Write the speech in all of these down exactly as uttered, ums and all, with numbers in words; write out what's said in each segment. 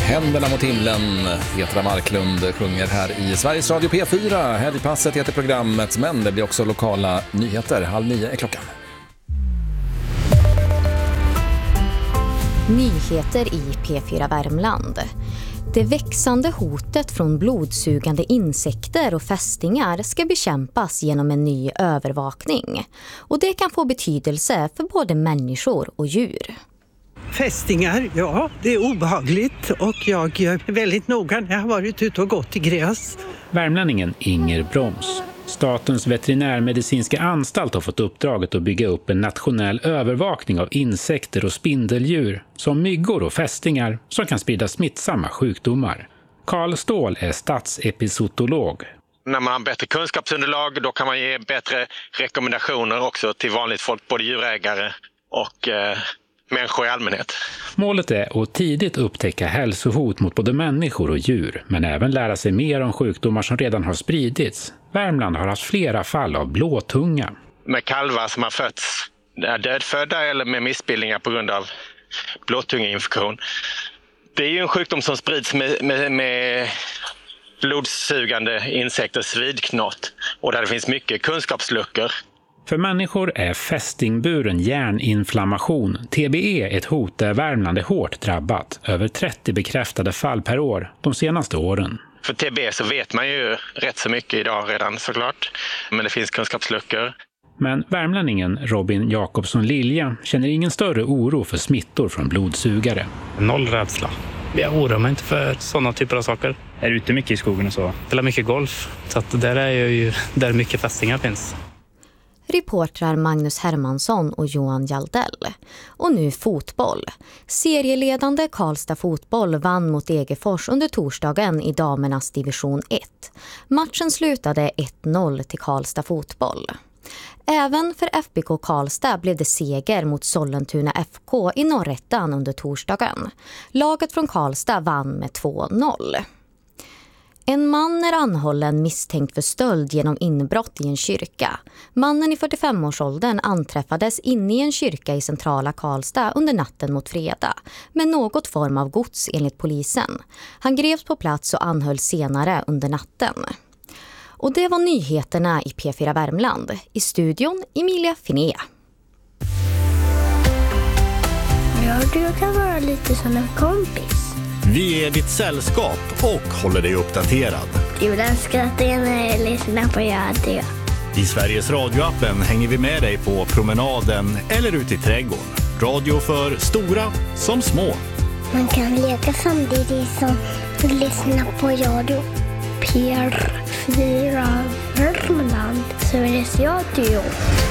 Händerna mot himlen, Petra Marklund sjunger här i Sveriges Radio P fyra. Helgpasset heter programmet, men det blir också lokala nyheter. Halv nio är klockan. Nyheter i P fyra Värmland. Det växande hotet från blodsugande insekter och fästingar ska bekämpas genom en ny övervakning. Och det kan få betydelse för både människor och djur. Fästingar, ja, det är obehagligt och jag är väldigt noga när jag har varit ute och gått i gräs. Värmlänningen Inger Broms. Statens veterinärmedicinska anstalt har fått uppdraget att bygga upp en nationell övervakning av insekter och spindeldjur som myggor och fästingar som kan sprida smittsamma sjukdomar. Karl Ståhl är statsepizootolog. När man har bättre kunskapsunderlag då kan man ge bättre rekommendationer också till vanligt folk, både djurägare och eh, människor i allmänhet. Målet är att tidigt upptäcka hälsohot mot både människor och djur, men även lära sig mer om sjukdomar som redan har spridits. Värmland har haft flera fall av blåtunga. Med kalvar som har fötts är dödfödda eller med missbildningar på grund av blåtungeinfektion. Det är ju en sjukdom som sprids med, med, med blodsugande insekter, svidknott, och där det finns mycket kunskapsluckor. För människor är fästingburen hjärninflammation, T B E, ett hot där Värmland är hårt drabbat. Över trettio bekräftade fall per år de senaste åren. För T B E så vet man ju rätt så mycket idag redan såklart, men det finns kunskapsluckor. Men värmlänningen Robin Jakobsson Lilja känner ingen större oro för smittor från blodsugare. Noll rädsla. Jag oroar mig inte för sådana typer av saker. Är ute mycket i skogen och så. Jag spelar mycket golf, så att där är jag ju där mycket fästingar finns. Reportrar Magnus Hermansson och Johan Jaldell. Och nu fotboll. Serieledande Karlstad fotboll vann mot Egefors under torsdagen i damernas division ett. Matchen slutade ett noll till Karlstad fotboll. Även för F B K Karlstad blev det seger mot Sollentuna F K i Norrettan under torsdagen. Laget från Karlstad vann med två noll. En man är anhållen misstänkt för stöld genom inbrott i en kyrka. Mannen i fyrtiofem-årsåldern anträffades inne i en kyrka i centrala Karlstad under natten mot fredag med något form av gods enligt polisen. Han greps på plats och anhölls senare under natten. Och det var nyheterna i P fyra Värmland. I studion Emilia Finea. Ja, du kan vara lite som en kompis. Vi är ditt sällskap och håller dig uppdaterad. Jag älskar att det är när jag lyssnar på radio. I Sveriges radioappen hänger vi med dig på promenaden eller ute i trädgården. Radio för stora som små. Man kan leka samtidigt som lyssna på radio. P fyra Värmland, Sveriges Radio.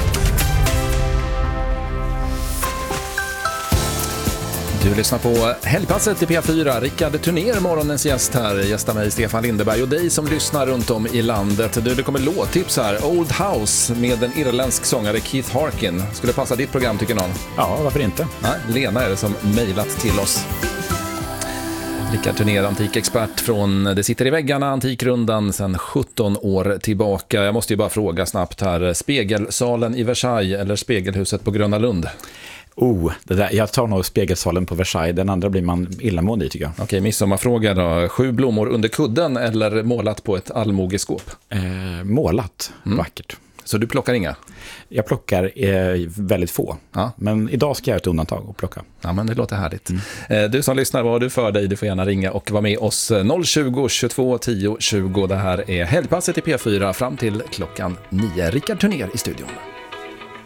Du lyssnar på Helgpasset i P fyra. Rickard Turner, morgonens gäst här. Gästar mig Stefan Lindeberg och dig som lyssnar runt om i landet. Du, det kommer låttips här. Old House med en irländsk sångare Keith Harkin. Skulle passa ditt program tycker någon? Ja, varför inte? Nej, Lena är det som mejlat till oss. Rickard Turner, antikexpert från Det sitter i väggarna, Antikrundan sedan sjutton år tillbaka. Jag måste ju bara fråga snabbt här. Spegelsalen i Versailles eller Spegelhuset på Gröna Lund? Oh, det där, jag tar nog Spegelsalen på Versailles. Den andra blir man illamående i tycker jag. Okej, midsommarfråga då. Sju blommor under kudden eller målat på ett allmogeskåp? Eh, målat, mm. Vackert. Så du plockar inga? Jag plockar eh, väldigt få. Ja. Men idag ska jag göra ett undantag och plocka. Ja, men det låter härligt. Mm. Eh, du som lyssnar, vad har du för dig? Du får gärna ringa och vara med oss noll tjugo, tjugotvå, tio, tjugo. Det här är Helgpasset i P fyra fram till klockan nio. Rickard Turner i studion.